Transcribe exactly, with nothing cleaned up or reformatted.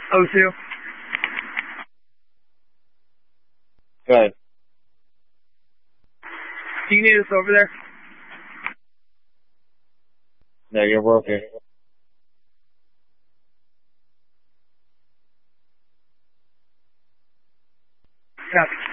oh two. Go ahead. Do you need us over there? No, you're broken. Copy.